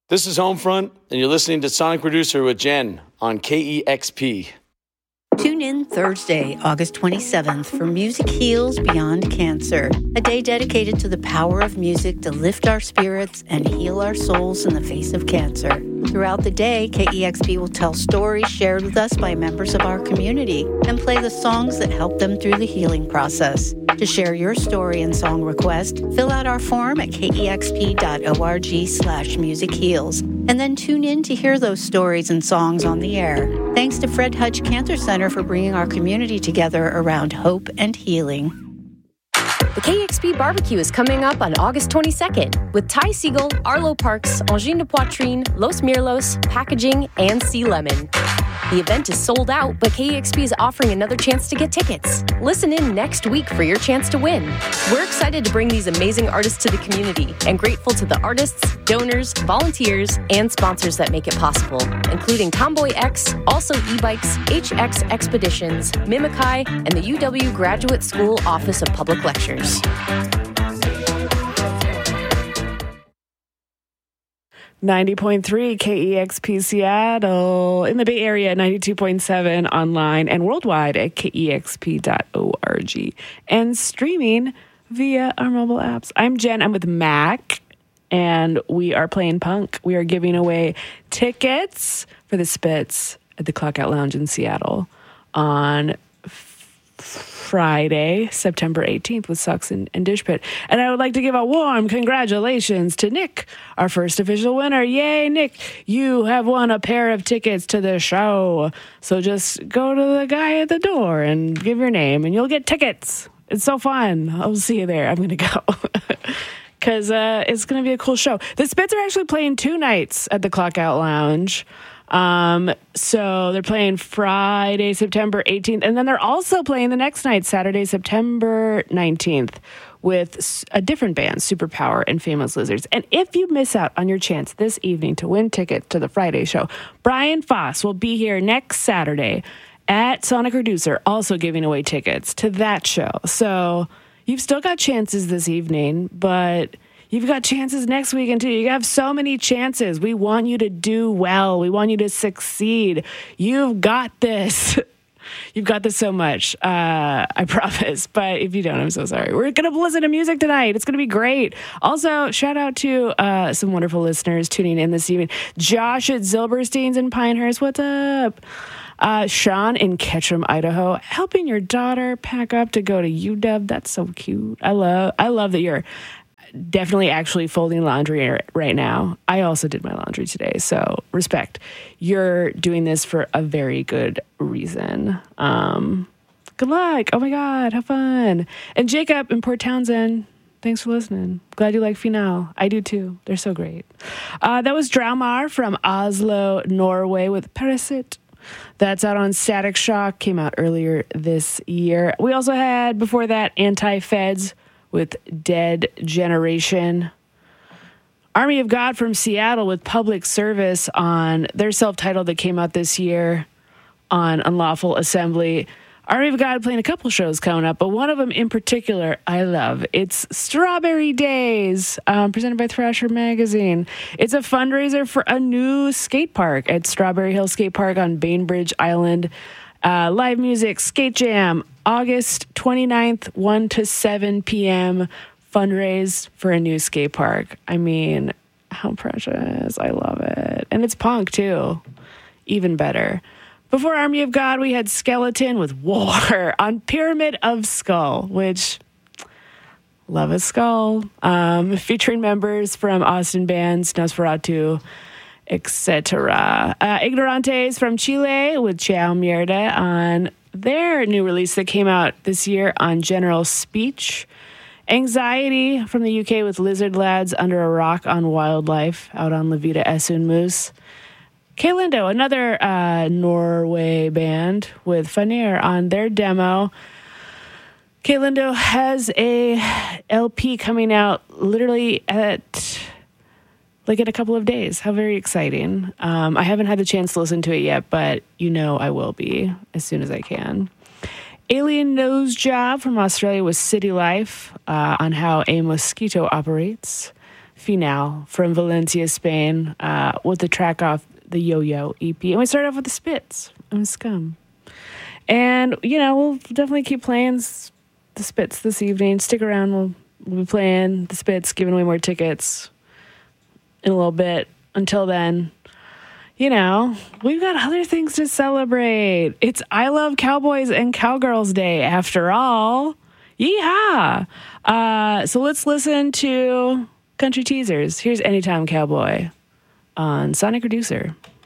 This is Homefront, and you're listening to Sonic Producer with Jen on KEXP. Tune in Thursday, August 27th for Music Heals Beyond Cancer, a day dedicated to the power of music to lift our spirits and heal our souls in the face of cancer. Throughout the day, KEXP will tell stories shared with us by members of our community and play the songs that help them through the healing process. To share your story and song request, fill out our form at kexp.org/musicheals, and then tune in to hear those stories and songs on the air. Thanks to Fred Hutch Cancer Center for bringing our community together around hope and healing. The KEXP Barbecue is coming up on August 22nd with Ty Siegel, Arlo Parks, Angine de Poitrine, Los Mirlos, Packaging, and Sea Lemon. The event is sold out, but KEXP is offering another chance to get tickets. Listen in next week for your chance to win. We're excited to bring these amazing artists to the community and grateful to the artists, donors, volunteers, and sponsors that make it possible, including Tomboy X, Also E-Bikes, HX Expeditions, Mimikai, and the UW Graduate School Office of Public Lectures. 90.3 KEXP Seattle, in the Bay Area, 92.7 online and worldwide at kexp.org, and streaming via our mobile apps. I'm Jen. I'm with Mac, and we are playing punk. We are giving away tickets for the Spitz at the Clockout Lounge in Seattle on Friday, September 18th with Sucks and Dish Pit. And I would like to give a warm congratulations to Nick, our first official winner. Yay, Nick. You have won a pair of tickets to the show. So just go to the guy at the door and give your name and you'll get tickets. It's so fun. I'll see you there. I'm going to go. Because it's going to be a cool show. The Spitz are actually playing 2 nights at the Clockout Lounge. So they're playing Friday, September 18th, and then they're also playing the next night, Saturday, September 19th, with a different band, Superpower and Famous Lizards. And if you miss out on your chance this evening to win tickets to the Friday show, Brian Foss will be here next Saturday at Sonic Reducer, also giving away tickets to that show. So you've still got chances this evening, but you've got chances next weekend, too. You have so many chances. We want you to do well. We want you to succeed. You've got this. You've got this so much, I promise. But if you don't, I'm so sorry. We're going to listen to music tonight. It's going to be great. Also, shout out to some wonderful listeners tuning in this evening. Josh at Zilberstein's in Pinehurst. What's up? Sean in Ketchum, Idaho, helping your daughter pack up to go to UW. That's so cute. I love that you're definitely actually folding laundry right now. I also did my laundry today, so respect. You're doing this for a very good reason. Good luck. Oh my God, have fun. And Jacob in Port Townsend, thanks for listening. Glad you like Final. I do too. They're so great. That was Draumar from Oslo, Norway with Parasite. That's out on Static Shock, came out earlier this year. We also had, before that, Anti-Feds with Dead Generation. Army of God from Seattle with Public Service on their self-titled that came out this year on Unlawful Assembly. Army of God playing a couple shows coming up, but one of them in particular I love. It's Strawberry Days, presented by Thrasher Magazine. It's a fundraiser for a new skate park at Strawberry Hill Skate Park on Bainbridge Island. Live music, skate jam, August 29th, 1 to 7 p.m. Fundraise for a new skate park. I mean, how precious. I love it. And it's punk, too. Even better. Before Army of God, we had Skeleton with War on Pyramid of Skull, which, love a skull. Featuring members from Austin bands, Nosferatu, etc. Ignorantes from Chile with Chao Mierda on their new release that came out this year on General Speech. Anxiety from the UK with Lizard Lads Under a Rock on Wildlife out on La Vida Esun Moose. Kalindo, another Norway band with Fanir on their demo. Kalindo has a LP coming out literally in a couple of days. How very exciting. I haven't had the chance to listen to it yet, but you know I will be as soon as I can. Alien Nose Job from Australia with City Life on how a mosquito operates. Final from Valencia, Spain, with the track off the Yo-Yo EP. And we started off with the Spits and Scum. And, we'll definitely keep playing the Spits this evening. Stick around. We'll be playing the Spits, giving away more tickets in a little bit. Until then, we've got other things to celebrate. It's I Love Cowboys and Cowgirls Day, after all. Yeehaw! So let's listen to Country Teasers. Here's Anytime Cowboy on Sonic Reducer.